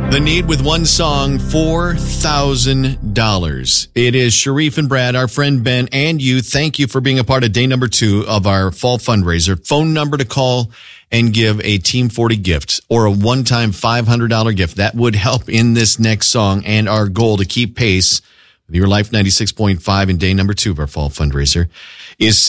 The Need with one song, $4,000. It is Sharif and Brad, our friend Ben, and you. Thank you for being a part of day number 2 of our fall fundraiser. Phone number to call and give a Team 40 gift or a one-time $500 gift. That would help in this next song and our goal to keep pace with your Life 96.5 in day number 2 of our fall fundraiser is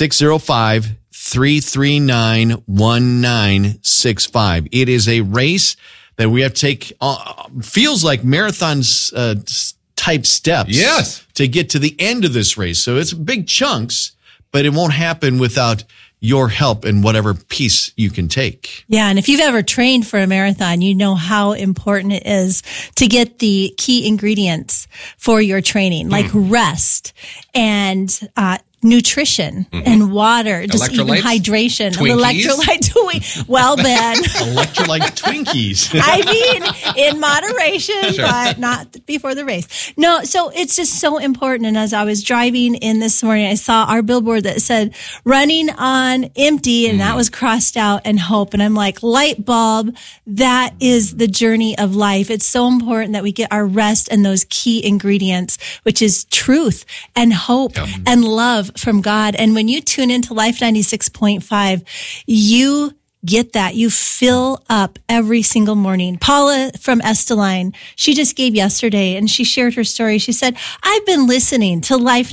605-339-1965. It is a race that we have to take, feels like marathons type steps to get to the end of this race. So it's big chunks, but it won't happen without your help in whatever piece you can take. Yeah, and if you've ever trained for a marathon, you know how important it is to get the key ingredients for your training, like rest and nutrition and water, just even hydration. Twinkies? Well, Ben. Electrolyte Twinkies. I mean, in moderation, but not before the race. No, so it's just so important. And as I was driving in this morning, I saw our billboard that said running on empty, and that was crossed out, and hope. And I'm like, light bulb, that is the journey of life. It's so important that we get our rest and those key ingredients, which is truth and hope and love from God. And when you tune into Life 96.5, you get that. You fill up every single morning. Paula from Esteline, she just gave yesterday and she shared her story. She said, I've been listening to Life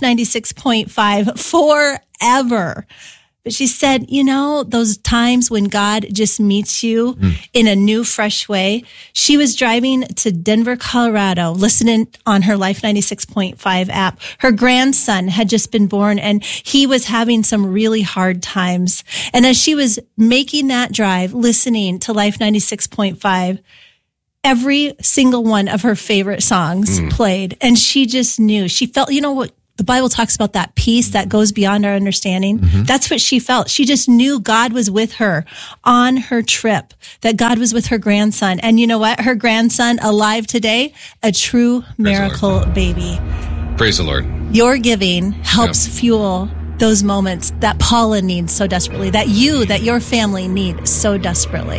96.5 forever. But she said, you know, those times when God just meets you in a new, fresh way. She was driving to Denver, Colorado, listening on her Life 96.5 app. Her grandson had just been born and he was having some really hard times. And as she was making that drive, listening to Life 96.5, every single one of her favorite songs played. And she just knew. She felt, you know what? The Bible talks about that peace that goes beyond our understanding. That's what she felt. She just knew God was with her on her trip, that God was with her grandson. And you know what? Her grandson, alive today, a true miracle baby. Praise the Lord. Your giving helps fuel those moments that Paula needs so desperately, that your family need so desperately.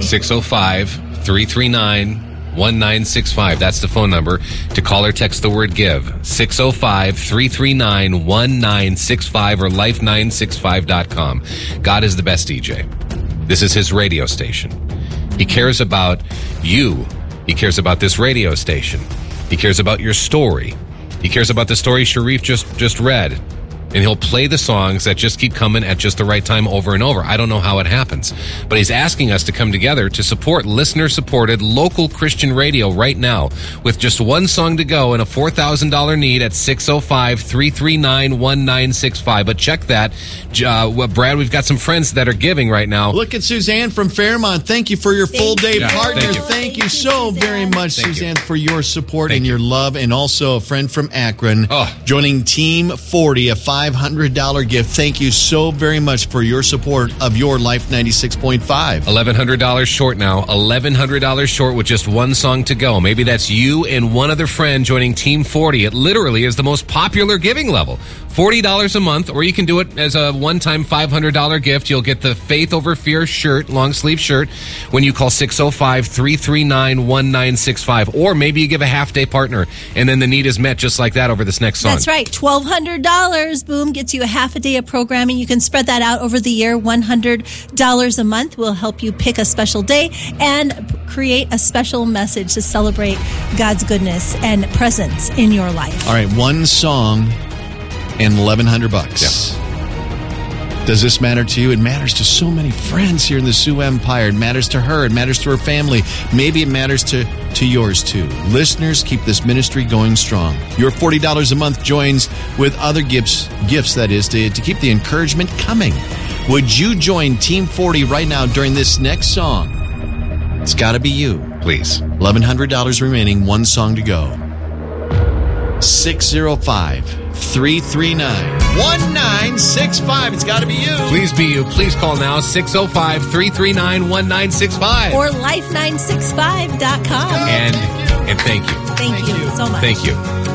605-339-1965. That's the phone number to call or text the word give. 605-339-1965 or life965.com. God is the best DJ. This is his radio station. He cares about you. He cares about this radio station. He cares about your story. He cares about the story Sharif just read. And he'll play the songs that just keep coming at just the right time over and over. I don't know how it happens. But he's asking us to come together to support listener-supported local Christian radio right now with just one song to go and a $4,000 need at 605-339-1965. But check that. Brad, we've got some friends that are giving right now. Look at Suzanne from Fairmont. Thank you for your full-day partner. Thank you so very much, Suzanne, for your support and your love. And also a friend from Akron joining Team 40, a $500 gift. Thank you so very much for your support of your Life 96.5. $1,100 short now. $1,100 short with just one song to go. Maybe that's you and one other friend joining Team 40. It literally is the most popular giving level. $40 a month, or you can do it as a one-time $500 gift. You'll get the Faith Over Fear shirt, long sleeve shirt, when you call 605-339-1965. Or maybe you give a half-day partner, and then the need is met just like that over this next song. That's right. $1,200, boom, gets you a half a day of programming. You can spread that out over the year. $100 a month will help you pick a special day and create a special message to celebrate God's goodness and presence in your life. All right, one song and $1,100. Yeah. Does this matter to you? It matters to so many friends here in the Sioux Empire. It matters to her. It matters to her family. Maybe it matters to yours too. Listeners, keep this ministry going strong. Your $40 a month joins with other gifts that is, to keep the encouragement coming. Would you join Team 40 right now during this next song? It's got to be you. Please. $1,100 remaining, one song to go. 605-339-1965. It's got to be you. Please be you. Please call now. 605-339-1965. Or life965.com. And thank you. Thank you so much. Thank you.